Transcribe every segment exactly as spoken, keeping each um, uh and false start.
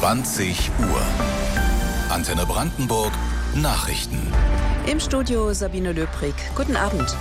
zwanzig Uhr. Antenne Brandenburg Nachrichten. Im Studio Sabine Löbrig. Guten Abend.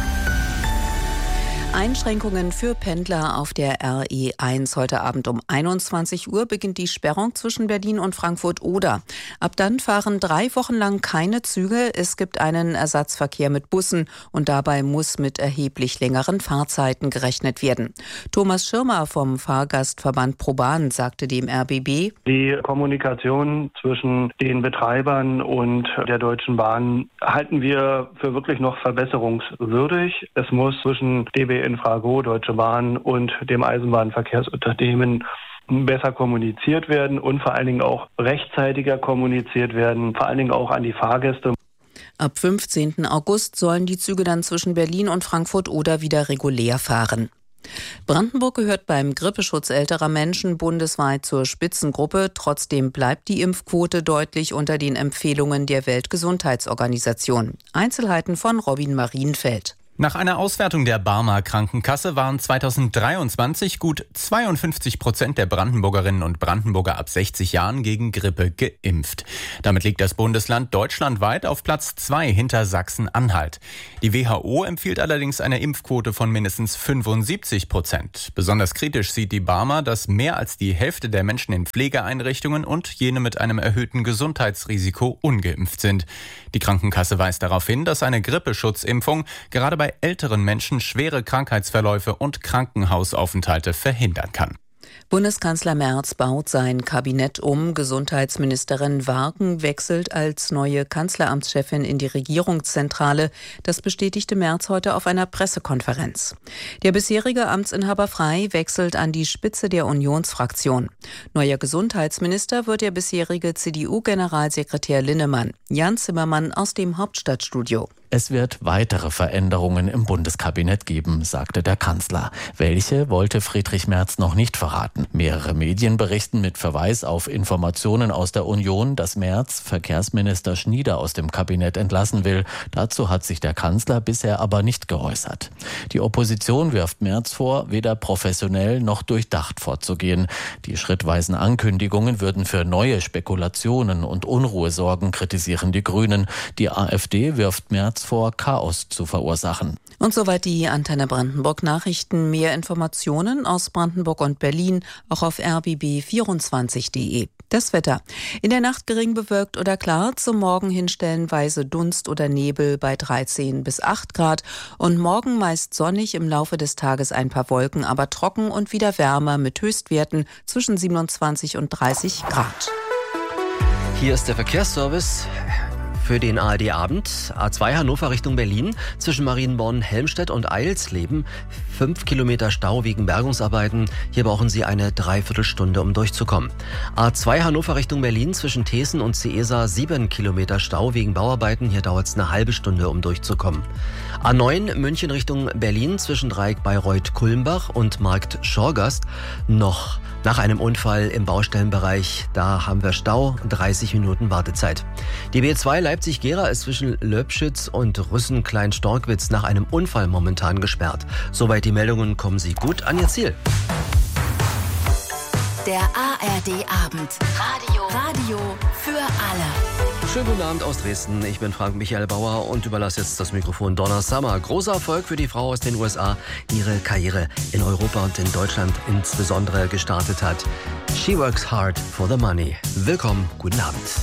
Einschränkungen für Pendler auf der R E eins. Heute Abend um einundzwanzig Uhr beginnt die Sperrung zwischen Berlin und Frankfurt-Oder. Ab dann fahren drei Wochen lang keine Züge. Es gibt einen Ersatzverkehr mit Bussen und dabei muss mit erheblich längeren Fahrzeiten gerechnet werden. Thomas Schirmer vom Fahrgastverband ProBahn sagte dem R B B: Die Kommunikation zwischen den Betreibern und der Deutschen Bahn halten wir für wirklich noch verbesserungswürdig. Es muss zwischen D B Infrago, Deutsche Bahn und dem Eisenbahnverkehrsunternehmen besser kommuniziert werden und vor allen Dingen auch rechtzeitiger kommuniziert werden, vor allen Dingen auch an die Fahrgäste. Ab fünfzehnten August sollen die Züge dann zwischen Berlin und Frankfurt-Oder wieder regulär fahren. Brandenburg gehört beim Grippeschutz älterer Menschen bundesweit zur Spitzengruppe. Trotzdem bleibt die Impfquote deutlich unter den Empfehlungen der Weltgesundheitsorganisation. Einzelheiten von Robin Marienfeld. Nach einer Auswertung der Barmer Krankenkasse waren zweitausenddreiundzwanzig gut zweiundfünfzig Prozent der Brandenburgerinnen und Brandenburger ab sechzig Jahren gegen Grippe geimpft. Damit liegt das Bundesland deutschlandweit auf Platz zwei hinter Sachsen-Anhalt. Die W H O empfiehlt allerdings eine Impfquote von mindestens fünfundsiebzig Prozent. Besonders kritisch sieht die Barmer, dass mehr als die Hälfte der Menschen in Pflegeeinrichtungen und jene mit einem erhöhten Gesundheitsrisiko ungeimpft sind. Die Krankenkasse weist darauf hin, dass eine Grippeschutzimpfung gerade bei bei älteren Menschen schwere Krankheitsverläufe und Krankenhausaufenthalte verhindern kann. Bundeskanzler Merz baut sein Kabinett um. Gesundheitsministerin Warken wechselt als neue Kanzleramtschefin in die Regierungszentrale. Das bestätigte Merz heute auf einer Pressekonferenz. Der bisherige Amtsinhaber Frey wechselt an die Spitze der Unionsfraktion. Neuer Gesundheitsminister wird der bisherige C D U-Generalsekretär Linnemann. Jan Zimmermann aus dem Hauptstadtstudio. Es wird weitere Veränderungen im Bundeskabinett geben, sagte der Kanzler. Welche wollte Friedrich Merz noch nicht verraten. Mehrere Medien berichten mit Verweis auf Informationen aus der Union, dass Merz Verkehrsminister Schnieder aus dem Kabinett entlassen will. Dazu hat sich der Kanzler bisher aber nicht geäußert. Die Opposition wirft Merz vor, weder professionell noch durchdacht vorzugehen. Die schrittweisen Ankündigungen würden für neue Spekulationen und Unruhe sorgen, kritisieren die Grünen. Die AfD wirft Merz vor, Chaos zu verursachen. Und soweit die Antenne Brandenburg Nachrichten. Mehr Informationen aus Brandenburg und Berlin auch auf r b b vierundzwanzig punkt d e. Das Wetter. In der Nacht gering bewölkt oder klar, zum Morgen hin stellenweise Dunst oder Nebel bei dreizehn bis acht Grad. Und morgen meist sonnig, im Laufe des Tages ein paar Wolken, aber trocken und wieder wärmer mit Höchstwerten zwischen siebenundzwanzig und dreißig Grad. Hier ist der Verkehrsservice für den A R D-Abend. A zwei Hannover Richtung Berlin zwischen Marienborn, Helmstedt und Eilsleben. Fünf Kilometer Stau wegen Bergungsarbeiten. Hier brauchen Sie eine Dreiviertelstunde, um durchzukommen. A zwei Hannover Richtung Berlin zwischen Thesen und Ciesa. Sieben Kilometer Stau wegen Bauarbeiten. Hier dauert es eine halbe Stunde, um durchzukommen. A neun München Richtung Berlin zwischen Dreieck Bayreuth-Kulmbach und Markt Schorgast. Noch nach einem Unfall im Baustellenbereich. Da haben wir Stau, dreißig Minuten Wartezeit. Die B zwei Leipzig-Gera ist zwischen Löbschütz und Rüssen-Klein-Storkwitz nach einem Unfall momentan gesperrt. Soweit die Meldungen, kommen Sie gut an Ihr Ziel. Der A R D-Abend. Radio. Radio für alle. Schönen guten Abend aus Dresden. Ich bin Frank Michael Bauer und überlasse jetzt das Mikrofon Donna Summer. Großer Erfolg für die Frau aus den U S A, die ihre Karriere in Europa und in Deutschland insbesondere gestartet hat. She works hard for the money. Willkommen, guten Abend.